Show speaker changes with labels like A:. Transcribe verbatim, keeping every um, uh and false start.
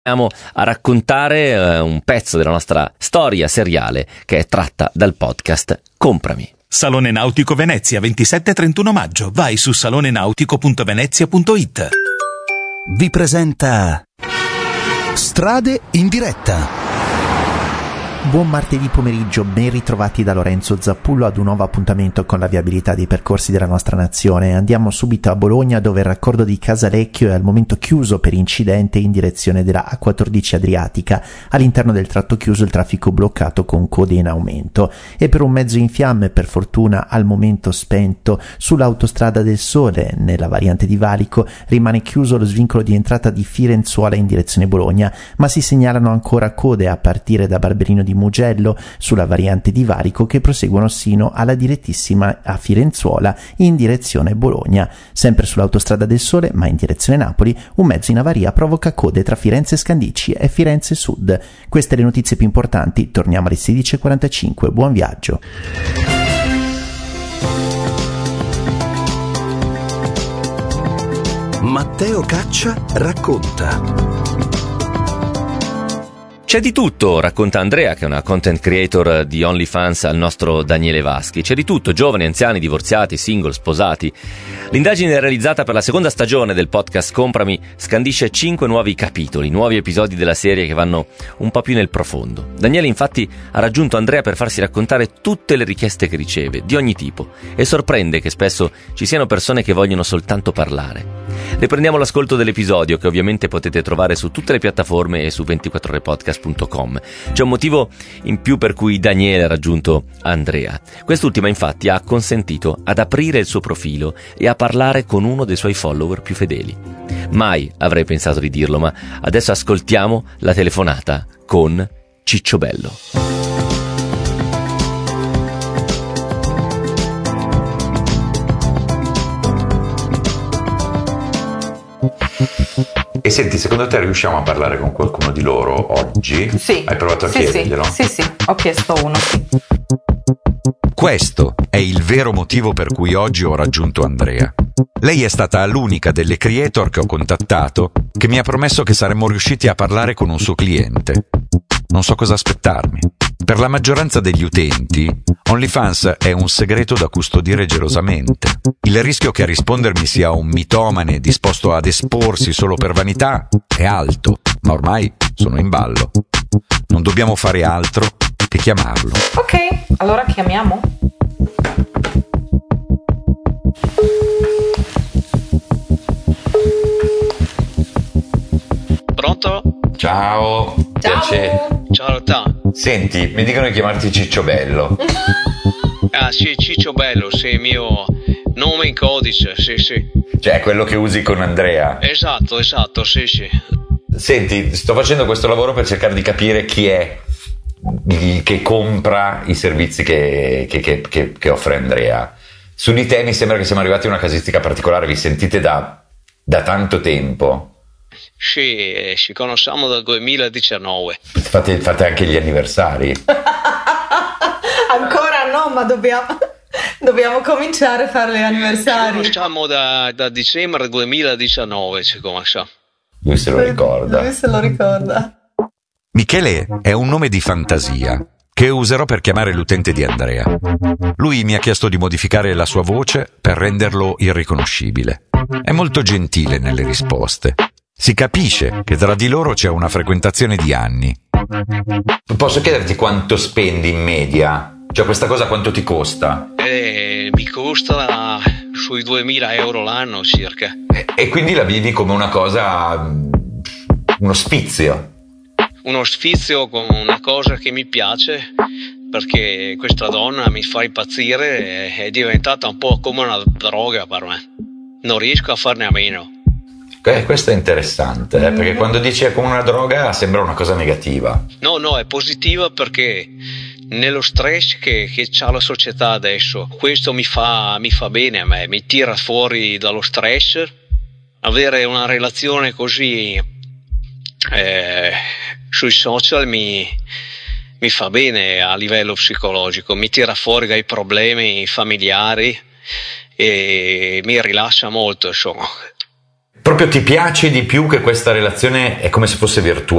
A: Andiamo a raccontare eh, un pezzo della nostra storia seriale che è tratta dal podcast Comprami.
B: Salone Nautico Venezia, ventisette e trentuno maggio. Vai su salone nautico punto venezia punto it.
C: Vi presenta Strade in diretta. Buon martedì pomeriggio, ben ritrovati da Lorenzo Zappullo ad un nuovo appuntamento con la viabilità dei percorsi della nostra nazione. Andiamo subito a Bologna, dove il raccordo di Casalecchio è al momento chiuso per incidente in direzione della A quattordici Adriatica. All'interno del tratto chiuso il traffico bloccato con code in aumento, e per un mezzo in fiamme, per fortuna al momento spento, sull'autostrada del Sole nella variante di Valico rimane chiuso lo svincolo di entrata di Firenzuola in direzione Bologna, ma si segnalano ancora code a partire da Barberino di Mugello sulla variante di Valico che proseguono sino alla direttissima a Firenzuola in direzione Bologna. Sempre sull'autostrada del Sole, ma in direzione Napoli, un mezzo in avaria provoca code tra Firenze Scandicci e Firenze Sud. Queste le notizie più importanti, torniamo alle sedici e quarantacinque. Buon viaggio. Matteo Caccia racconta.
A: C'è di tutto, racconta Andrea, che è una content creator di OnlyFans, al nostro Daniele Vaschi. C'è di tutto, giovani, anziani, divorziati, single, sposati. L'indagine realizzata per la seconda stagione del podcast Comprami scandisce cinque nuovi capitoli, nuovi episodi della serie che vanno un po' più nel profondo. Daniele infatti ha raggiunto Andrea per farsi raccontare tutte le richieste che riceve, di ogni tipo, e sorprende che spesso ci siano persone che vogliono soltanto parlare. Riprendiamo l'ascolto dell'episodio, che ovviamente potete trovare su tutte le piattaforme e su ventiquattro ore podcast punto com. C'è un motivo in più per cui Daniele ha raggiunto Andrea. Quest'ultima infatti ha consentito ad aprire il suo profilo e a parlare con uno dei suoi follower più fedeli. Mai avrei pensato di dirlo, ma adesso ascoltiamo la telefonata con Ciccio Bello.
D: E senti, secondo te riusciamo a parlare con qualcuno di loro oggi?
E: Sì.
D: Hai provato a
E: sì,
D: chiederglielo?
E: Sì, sì, sì, ho chiesto uno, sì.
F: Questo è il vero motivo per cui oggi ho raggiunto Andrea. Lei è stata l'unica delle creator che ho contattato che mi ha promesso che saremmo riusciti a parlare con un suo cliente. Non so cosa aspettarmi. Per la maggioranza degli utenti, OnlyFans è un segreto da custodire gelosamente. Il rischio che a rispondermi sia un mitomane disposto ad esporsi solo per vanità è alto, ma ormai sono in ballo. Non dobbiamo fare altro che chiamarlo.
E: Ok, allora chiamiamo.
G: Pronto?
D: Ciao.
E: Ciao.
D: Piacere.
G: Ciao ta.
D: Senti, mi dicono di chiamarti Ciccio Bello.
G: Ah sì, Ciccio Bello, sì, il mio nome in codice, sì sì.
D: Cioè, quello che usi con Andrea.
G: Esatto, esatto, sì sì.
D: Senti, sto facendo questo lavoro per cercare di capire chi è che compra i servizi che, che, che, che, che offre Andrea. Su di te mi sembra che siamo arrivati a una casistica particolare. Vi sentite da, da tanto tempo?
G: Sì, eh, ci conosciamo dal duemiladiciannove.
D: Fate, fate anche gli anniversari?
E: Ancora no, ma dobbiamo, dobbiamo cominciare a fare gli
G: Ci
E: anniversari.
G: conosciamo da, da dicembre duemiladiciannove, ci conosciamo.
D: Lui se lo ricorda.
E: Lui se lo ricorda.
F: Michele è un nome di fantasia che userò per chiamare l'utente di Andrea. Lui mi ha chiesto di modificare la sua voce per renderlo irriconoscibile. È molto gentile nelle risposte. Si capisce che tra di loro c'è una frequentazione di anni.
D: Posso chiederti quanto spendi in media? Cioè, questa cosa quanto ti costa?
G: Eh, mi costa sui duemila euro l'anno circa.
D: E, e quindi la vivi come una cosa, uno sfizio?
G: Uno sfizio con una cosa che mi piace, perché questa donna mi fa impazzire, è diventata un po' come una droga per me. Non riesco a farne a meno.
D: Eh, questo è interessante, eh, perché quando dici è come una droga sembra una cosa negativa.
G: No, no, è positiva perché nello stress che, che c'ha la società adesso, questo mi fa, mi fa bene a me, mi tira fuori dallo stress. Avere una relazione così eh, sui social mi, mi fa bene a livello psicologico, mi tira fuori dai problemi familiari e mi rilascia molto, insomma.
D: proprio ti piace di più che questa relazione è come se fosse virtuale.